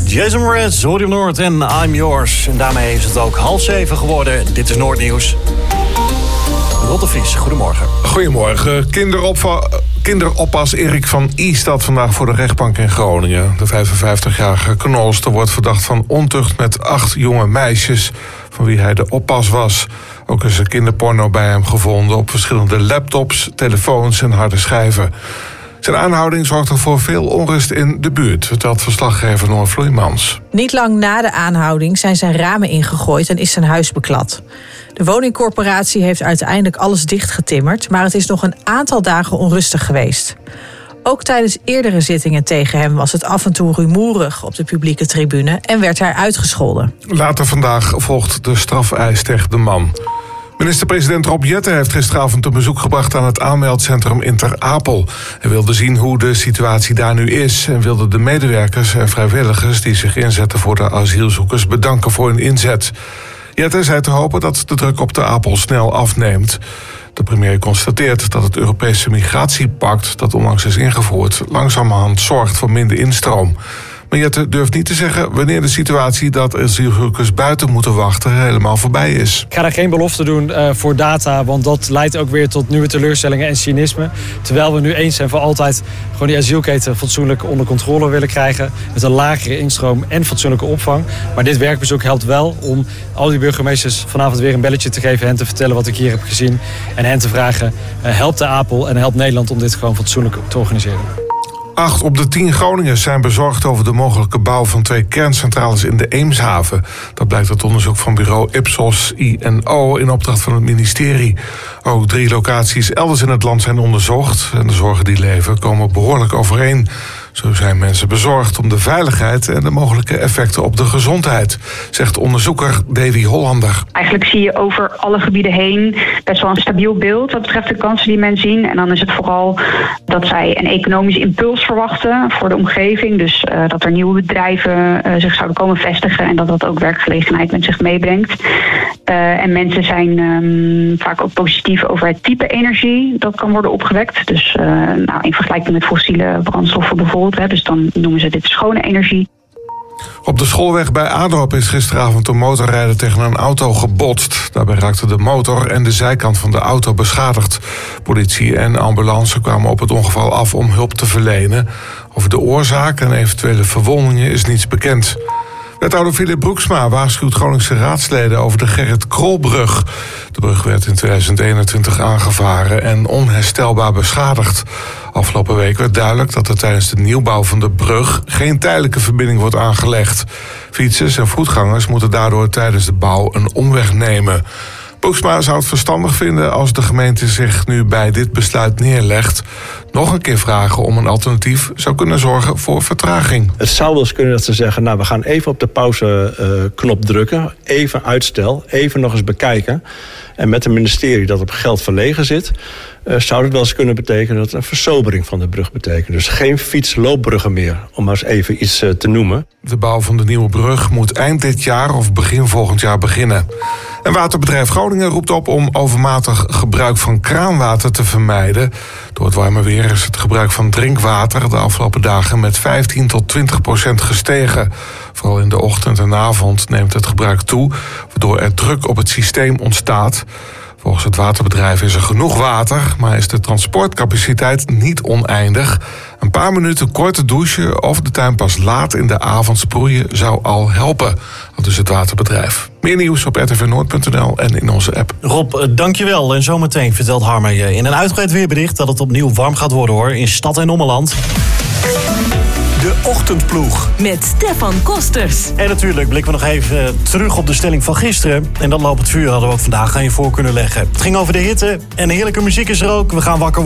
Jason Mraz, Zorium Noord en I'm Yours. En daarmee is het ook 6:30 geworden. Dit is Noordnieuws. Rot de Vries, goedemorgen. Goedemorgen. Kinderoppas Erik van I staat vandaag voor de rechtbank in Groningen. De 55-jarige knolster wordt verdacht van ontucht met 8 jonge meisjes, van wie hij de oppas was. Ook is er kinderporno bij hem gevonden op verschillende laptops, telefoons en harde schijven. Zijn aanhouding zorgt er voor veel onrust in de buurt, vertelt verslaggever Noor Vloeimans. Niet lang na de aanhouding zijn zijn ramen ingegooid en is zijn huis beklad. De woningcorporatie heeft uiteindelijk alles dichtgetimmerd, maar het is nog een aantal dagen onrustig geweest. Ook tijdens eerdere zittingen tegen hem was het af en toe rumoerig op de publieke tribune en werd hij uitgescholden. Later vandaag volgt de strafeis tegen de man. Minister-president Rob Jetten heeft gisteravond een bezoek gebracht aan het aanmeldcentrum in Ter Apel. Hij wilde zien hoe de situatie daar nu is en wilde de medewerkers en vrijwilligers die zich inzetten voor de asielzoekers bedanken voor hun inzet. Jetten zei te hopen dat de druk op Ter Apel snel afneemt. De premier constateert dat het Europese migratiepact, dat onlangs is ingevoerd, langzamerhand zorgt voor minder instroom. Maar Jette durft niet te zeggen wanneer de situatie dat asielzoekers buiten moeten wachten helemaal voorbij is. Ik ga daar geen belofte doen voor data, want dat leidt ook weer tot nieuwe teleurstellingen en cynisme. Terwijl we nu eens en voor altijd gewoon die asielketen fatsoenlijk onder controle willen krijgen. Met een lagere instroom en fatsoenlijke opvang. Maar dit werkbezoek helpt wel om al die burgemeesters vanavond weer een belletje te geven. Hen te vertellen wat ik hier heb gezien. En hen te vragen, help de Apel en help Nederland om dit gewoon fatsoenlijk te organiseren. 8 op de 10 Groningers zijn bezorgd over de mogelijke bouw van 2 kerncentrales in de Eemshaven. Dat blijkt uit onderzoek van bureau Ipsos INO in opdracht van het ministerie. Ook 3 locaties elders in het land zijn onderzocht en de zorgen die leven komen behoorlijk overeen. Zo zijn mensen bezorgd om de veiligheid en de mogelijke effecten op de gezondheid, zegt onderzoeker Davy Hollander. Eigenlijk zie je over alle gebieden heen best wel een stabiel beeld wat betreft de kansen die men zien. En dan is het vooral dat zij een economische impuls verwachten voor de omgeving. Dus dat er nieuwe bedrijven zich zouden komen vestigen en dat dat ook werkgelegenheid met zich meebrengt. En mensen zijn vaak ook positief over het type energie dat kan worden opgewekt. Dus in vergelijking met fossiele brandstoffen bijvoorbeeld. Dus dan noemen ze dit schone energie. Op de schoolweg bij Adorp is gisteravond een motorrijder tegen een auto gebotst. Daarbij raakte de motor en de zijkant van de auto beschadigd. Politie en ambulance kwamen op het ongeval af om hulp te verlenen. Over de oorzaak en eventuele verwondingen is niets bekend. Wethouder Philip Broeksma waarschuwt Groningse raadsleden over de Gerrit Krolbrug. De brug werd in 2021 aangevaren en onherstelbaar beschadigd. Afgelopen week werd duidelijk dat er tijdens de nieuwbouw van de brug geen tijdelijke verbinding wordt aangelegd. Fietsers en voetgangers moeten daardoor tijdens de bouw een omweg nemen. Broeksma zou het verstandig vinden als de gemeente zich nu bij dit besluit neerlegt. Nog een keer vragen om een alternatief zou kunnen zorgen voor vertraging. Het zou wel eens kunnen dat ze zeggen, we gaan even op de pauzeknop drukken. Even uitstel, even nog eens bekijken. En met een ministerie dat op geld verlegen zit, zou het wel eens kunnen betekenen dat het een versobering van de brug betekent. Dus geen fietsloopbruggen meer, om maar eens even iets te noemen. De bouw van de nieuwe brug moet eind dit jaar of begin volgend jaar beginnen. En Waterbedrijf Groningen roept op om overmatig gebruik van kraanwater te vermijden. Door het warme weer is het gebruik van drinkwater de afgelopen dagen met 15 tot 20% gestegen. Vooral in de ochtend en avond neemt het gebruik toe, waardoor er druk op het systeem ontstaat. Volgens het waterbedrijf is er genoeg water, maar is de transportcapaciteit niet oneindig. Een paar minuten korte douchen of de tuin pas laat in de avond sproeien zou al helpen. Dus het waterbedrijf. Meer nieuws op rtvnoord.nl en in onze app. Rob, dankjewel. En zometeen vertelt Harmer je in een uitgebreid weerbericht dat het opnieuw warm gaat worden hoor, in stad en ommeland. De Ochtendploeg. Met Stefan Kosters. En natuurlijk blikken we nog even terug op de stelling van gisteren. En dat lopend vuur hadden we ook vandaag aan je voor kunnen leggen. Het ging over de hitte en de heerlijke muziek is er ook. We gaan wakker worden.